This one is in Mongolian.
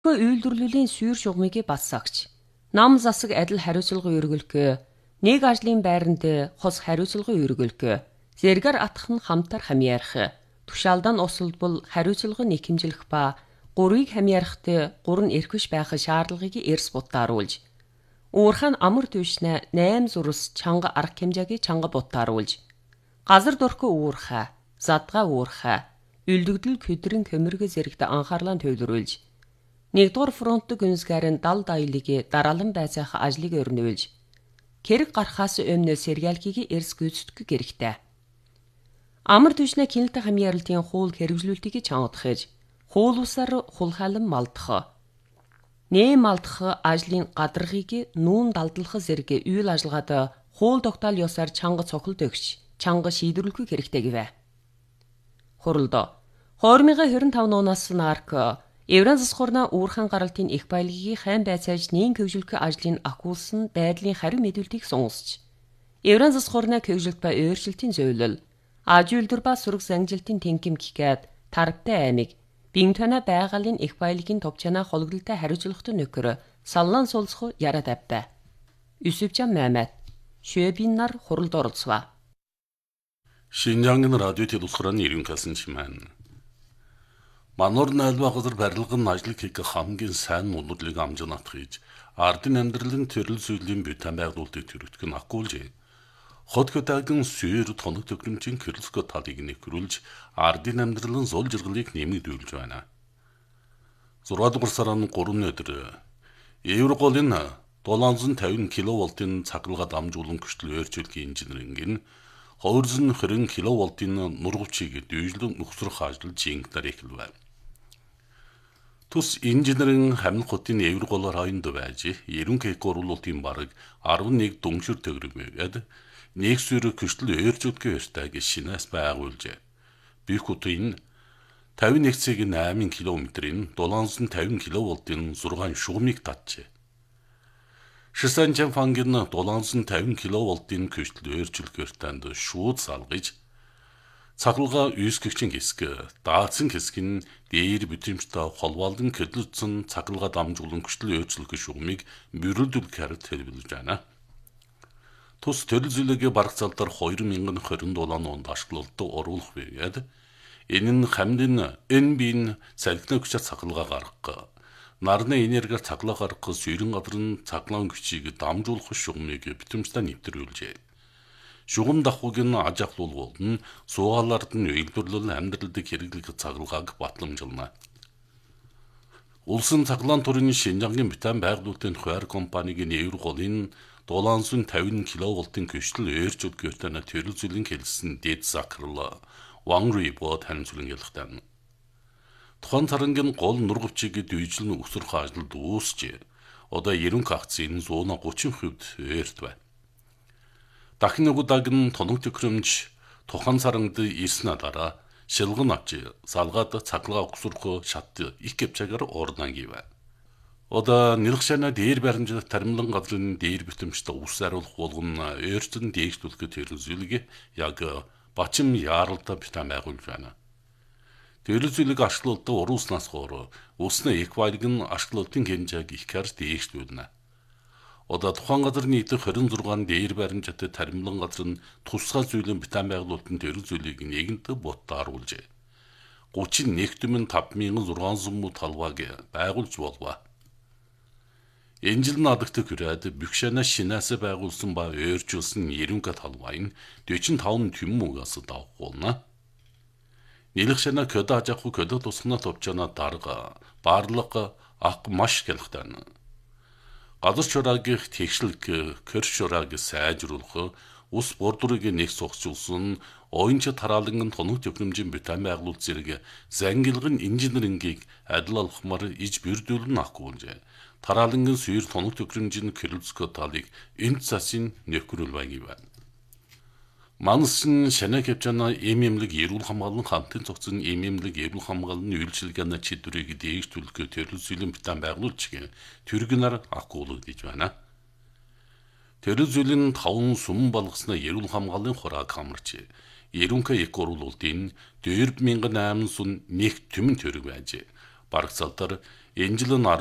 Үйлдвэрлэлийн сүйр шугамыг бассагч. Нам засаг адил хариуцлага өргөлгөө. Нэг ажлын байранд хос хариуцлага өргөлгөө. Зэргээр атах нь хамтар хамьяарах. Тушаалдан усалдбал хариуцлага нэхэмжлэх ба гурыг хамьяарахт гурн эрхвш байх шаардлагыг эрс бутааруулж. Уурхан амар төвшнэ 8 зурс чанга арга хэмжээгийн чанга бутааруулж. Газар дөрхөө уурхаа, задгаа уурхаа. Үлдэгдэл көдрийн көмөргө зэрэгт анхаарлаа төвлөрүүлж. Нэгдүгээр фронт гүнзгээрэн дал даялаги дараалан байцаах ажлыг өрнүүлж. Хэрэг гарахаас өмнө сэргийлхийг эрс гүйцэтгэх хэрэгтэй. Амар түшнэ кинэлтэй хамьяаралтын хууль хэрэгжүүлэлтийг чангадахж, хууль усаар хулхайлан малдах. Нэм малдах ажлын гадаргыг нүүн далдлах зэрэг үйл ажиллагаад хууль тогтоол ёсоор чанга цохилт өгч, чанга шийдвэрлэх хэрэгтэй гэвэ. Хуралд 2025 оноос нарк Евран засгуурна уурхан гаралтын их баялагын хайн байцааж нээн көвжүүлэх ажлын ахуулсан байдлын хариу мэдүүлтийг сонсч. Евран засгуурна көвжүүлэлт ба өөрчлөлтийн зөвлөл, ажуулдэр ба сураг зангилтын тэнким гэхэд тарбтай аймаг, бинтона байгалийн их баялагын товчана холгодолтой хариуцлагатай нөхөр саллан сулсах яраад автай. Үсвчан Мамат, шөбин нар хуралд оролцваа. Шинжангийн радио телевизхраны иргэн касан чимэн. Манор найлбаа газар барилгын ажлыг хийх хамгийн сайн мунудлыг амжинат хийж, ардын амьдралын төрөл зүйлийн бүтээн байгуулалтыг төрөвтг нь акуулж, хот хөтагийн сүйр тоног төгрөмжийн кирлско талыг нэхрүүлж, ардын амьдралын зул жиргалыг нэмэгдүүлж байна. 6 дугаар сарын 3 өдөр Евроголын 750 кВт-ын цахилгаан дамжуулан хүчтэй өөрчлөлтийн инженеринг нь 220 кВт-ын нургавчийг дүйжлэн нөхсрөх ажил жингээр эхэлвэ. Тус инженерийн хамт хотын Евроголоор хойнд байж, 90 кг оруулалтын бараг 11 дүншир төгрөгөөд нэг сүйр хүчтэй өөрчлөлтийн өртөг шинээс байгуулжээ. Бих хотын 51,8 км-ийн 750 кВт-ын 6 шугамыг татжээ. Шисанчан фангийн 750 кВт-ын хүчтэй өөрчлөлтийн өртөнд шууд салгаж, цахилгаан үйсгэгчин хэсэг, даацсан хэсэг нь дээр бүтэмжтэй холбоолон кэдлэлцэн цахилгаан дамжуулан хүчтэй өөрчлөлтийн шугамыг бэрүүлдүүлэхээр төлөвлөж байна. Тус төрөл зүйлийн барагцаалдар 2027 онд ашиглалтад оруулах байгаад, энэ нь хамдын NB-н цалхины хүчээр цахилгаан гаргах, нарны энергиар цахилгаан гаргах сүйрэн гадрын цахилгаан хүчийг дамжуулах шугамыг бүтэмжтэй нэвтрүүлжээ. Шугам давхуугийн аж ахуйн болон суугаалард нь үйлдвэрлэл амьдралдыг хэрэглэх цахилгааг батламжуулна. Улсын цахилгаан төрийн Шинжангийн бүтээн байгуулалтын хуваар компанийн Евроголын 750 кВт-ын хүчтэй өөрчлөлтийн өртөнд төрөл зүйлийн хэлсэн дэд сахарл Wang Ribot харамсуулан ялгтаа. Тухайн тарангийн гол нургавчийг дүйжлэн өсрөх ажилд үүсч, одоо 90 акцийн 130% өрт байна. Дахин угуудаг нь тоног төхрөмж тухайн саранд ирснэ дараа шилгэн авч салгаад цахилгаан өгсөрөх шат их гэвчагаар ордон гівэ. Одоо нэлгшана дээр баримжат таримлан газрын дээр бүтэмжтэй ус ариулах болгон өөртөө дээшлүүлэх төрөл зүйлийг яг бачим яаралтай бүтээн байгуулж байна. Төрөл зүйлийг ашиглалтад уруuснаас хоор усны эквайг нь ашиглалтын хэмжээг ихээр дээшлүүлнэ. Одоо тухайн газар нийтдээ 26 дээр баримжаатай таримлан газар нь тусгай зүйлийн бүтээн байгуулалтын төрөл зүйлийг нэгэнтээ бодтааруулжээ. 31,5600 муу талбайг байгуулж болов. Энэ жил надагт хүрээд бюкшана шинээс байгуулсан ба өөрчилсөн 90 талбай нь 45 түммүгээс давх болно. Нэлгшана көдө ажахгүй көдө тусгана товчана дарга барлага ак маш гэлхтэн. Газар шураагийн тэгшлэг көр шурааг сайжруулах, ус бордурыг нэг сухжуулсан, оюунч тараалангын тоног төхөмжийн бүтээн байгуулалт зэрэг зангилгын инженерингийг адил алхмаар иж бэрдүүлэн акуулжээ. Тараалангын сүйр тоног төхөмжийн кирлско талыг энт цасын нөхрөл байна. Мансын шанаа хэмжээний эмэмлэг эрүүл хамгааллын хамтын цогцын эмэмлэг эрүүл хамгааллын үйлчилгээний чиглэлийг дээшлүүлэх төрөл зүйлийн бүтээн байгуулж төргнөр акуулж гэж байна. Төрөл зүйлийн 5 сүм болгосноо эрүүл хамгааллын хурааг хамарч 90 эк оруулалтын 4,800 нэг түмэн төрөг байж. Барагцаалдар Энэ жил нь